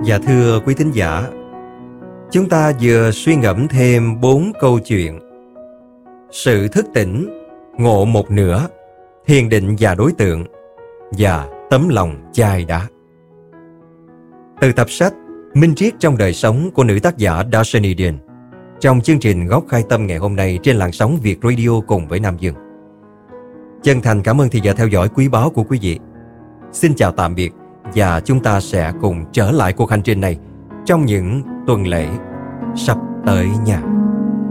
Dạ thưa quý thính giả, chúng ta vừa suy ngẫm thêm 4 câu chuyện: sự thức tỉnh, ngộ một nửa, thiền định và đối tượng, và tấm lòng chai đá. Từ tập sách Minh triết trong đời sống của nữ tác giả Darshini Dean, trong chương trình Góc Khai Tâm ngày hôm nay trên làn sóng Việt Radio cùng với Nam Dương. Chân thành cảm ơn thì giờ theo dõi quý báu của quý vị. Xin chào tạm biệt, và chúng ta sẽ cùng trở lại cuộc hành trình này trong những tuần lễ sắp tới nha.